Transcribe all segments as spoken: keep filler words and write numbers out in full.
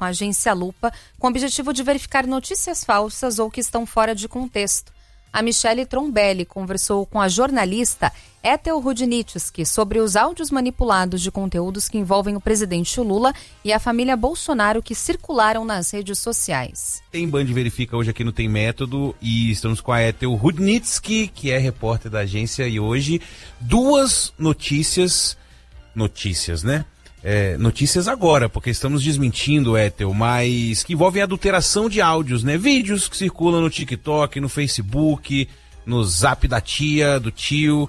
com a agência Lupa com o objetivo de verificar notícias falsas ou que estão fora de contexto. A Michele Trombelli conversou com a jornalista Ethel Rudnitsky sobre os áudios manipulados de conteúdos que envolvem o presidente Lula e a família Bolsonaro que circularam nas redes sociais. Tem Band Verifica hoje aqui no Tem Método e estamos com a Ethel Rudnitsky, que é repórter da agência, e hoje duas notícias, notícias, né? É, notícias agora, porque estamos desmentindo, Ethel, mas que envolvem adulteração de áudios, né? Vídeos que circulam no TikTok, no Facebook, no Zap da tia, do tio.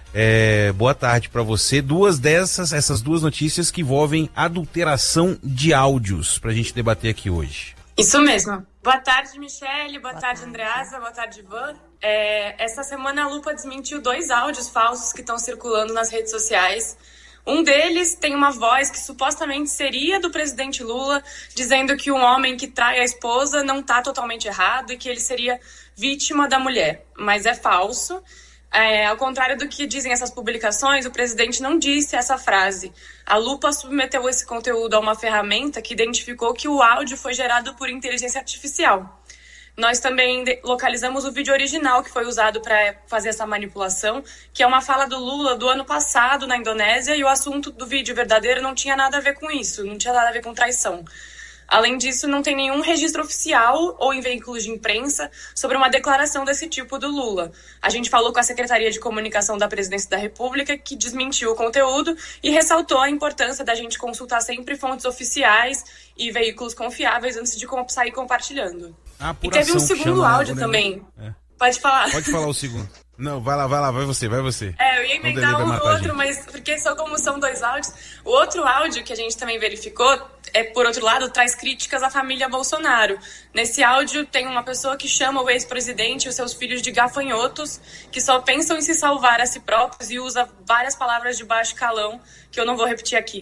É, boa tarde para você. Duas dessas, essas duas notícias que envolvem adulteração de áudios, pra gente debater aqui hoje. Isso mesmo. Boa tarde, Michele. Boa, boa tarde, Andreasa. Boa tarde, Ivan. É, essa semana a Lupa desmentiu dois áudios falsos que estão circulando nas redes sociais. Um deles tem uma voz que supostamente seria do presidente Lula, dizendo que um homem que trai a esposa não está totalmente errado e que ele seria vítima da mulher. Mas é falso. É, ao contrário do que dizem essas publicações, o presidente não disse essa frase. A Lupa submeteu esse conteúdo a uma ferramenta que identificou que o áudio foi gerado por inteligência artificial. Nós também localizamos o vídeo original que foi usado para fazer essa manipulação, que é uma fala do Lula do ano passado na Indonésia, e o assunto do vídeo verdadeiro não tinha nada a ver com isso, não tinha nada a ver com traição. Além disso, não tem nenhum registro oficial ou em veículos de imprensa sobre uma declaração desse tipo do Lula. A gente falou com a Secretaria de Comunicação da Presidência da República, que desmentiu o conteúdo e ressaltou a importância da gente consultar sempre fontes oficiais e veículos confiáveis antes de sair compartilhando. E teve um segundo áudio também. É. Pode falar. Pode falar o segundo. Não, vai lá, vai lá, vai você, vai você. É, eu ia emendar um no outro, mas porque só como são dois áudios. O outro áudio que a gente também verificou, é, por outro lado, traz críticas à família Bolsonaro. Nesse áudio tem uma pessoa que chama o ex-presidente e os seus filhos de gafanhotos, que só pensam em se salvar a si próprios e usa várias palavras de baixo calão, que eu não vou repetir aqui.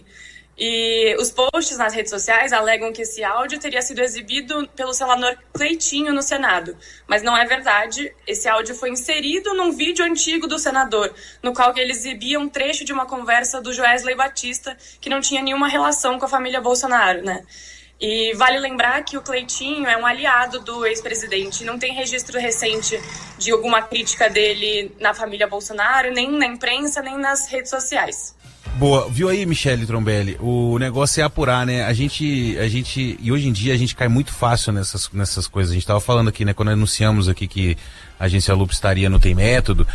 E os posts nas redes sociais alegam que esse áudio teria sido exibido pelo senador Cleitinho no Senado. Mas não é verdade. Esse áudio foi inserido num vídeo antigo do senador, no qual ele exibia um trecho de uma conversa do Joesley Batista, que não tinha nenhuma relação com a família Bolsonaro, né? E vale lembrar que o Cleitinho é um aliado do ex-presidente. Não tem registro recente de alguma crítica dele na família Bolsonaro, nem na imprensa, nem nas redes sociais. Boa, viu aí, Michele Trombelli? O negócio é apurar, né? A gente, a gente, e hoje em dia a gente cai muito fácil nessas, nessas coisas. A gente tava falando aqui, né, quando anunciamos aqui que a agência Lupa estaria no Tem Método,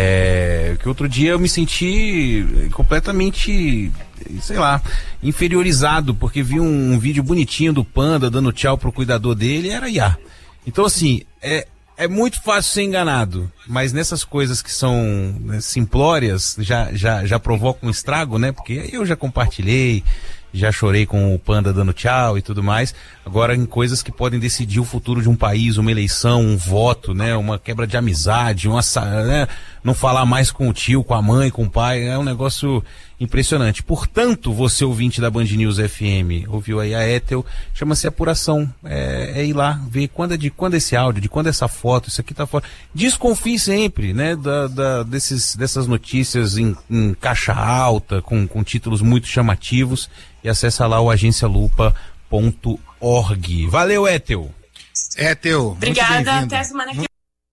é, que outro dia eu me senti completamente, sei lá, inferiorizado, porque vi um, um vídeo bonitinho do Panda dando tchau pro cuidador dele, e era I A. Então, assim, é... É muito fácil ser enganado, mas nessas coisas que são, né, simplórias, já, já, já provocam um estrago, né? Porque eu já compartilhei, já chorei com o Panda dando tchau e tudo mais. Agora, em coisas que podem decidir o futuro de um país, uma eleição, um voto, né? Uma quebra de amizade, uma, né? Não falar mais com o tio, com a mãe, com o pai, é um negócio impressionante. Portanto, você ouvinte da Band News F M, ouviu aí a Ethel, chama-se apuração, é, é ir lá, ver quando é de quando é esse áudio, de quando é essa foto, isso aqui tá fora. Desconfie sempre, né, da, da, desses, dessas notícias em, em caixa alta, com, com títulos muito chamativos, e acessa lá o agência lupa ponto org. Valeu, Ethel! Ethel, obrigada, até a semana que vem.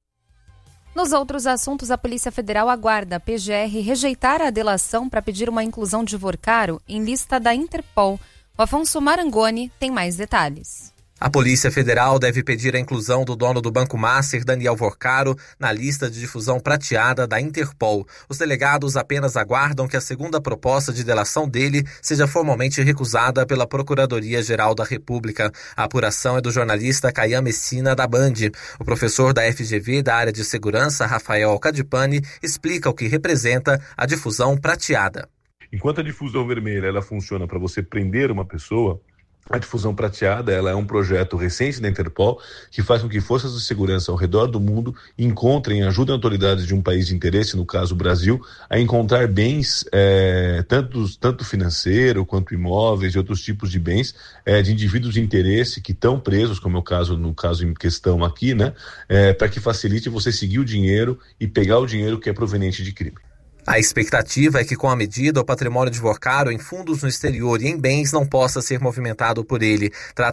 Nos outros assuntos, a Polícia Federal aguarda a P G R rejeitar a delação para pedir uma inclusão de Vorcaro em lista da Interpol. O Afonso Marangoni tem mais detalhes. A Polícia Federal deve pedir a inclusão do dono do Banco Master, Daniel Vorcaro, na lista de difusão prateada da Interpol. Os delegados apenas aguardam que a segunda proposta de delação dele seja formalmente recusada pela Procuradoria-Geral da República. A apuração é do jornalista Caian Messina, da Band. O professor da F G V da área de segurança, Rafael Cadipani, explica o que representa a difusão prateada. Enquanto a difusão vermelha ela funciona para você prender uma pessoa, a difusão prateada ela é um projeto recente da Interpol que faz com que forças de segurança ao redor do mundo encontrem e ajudem autoridades de um país de interesse, no caso o Brasil, a encontrar bens, é, tanto, tanto financeiro quanto imóveis e outros tipos de bens é, de indivíduos de interesse que estão presos, como é o caso no caso em questão aqui, né, é, para que facilite você seguir o dinheiro e pegar o dinheiro que é proveniente de crime. A expectativa é que, com a medida, o patrimônio de Vorcaro em fundos no exterior e em bens não possa ser movimentado por ele.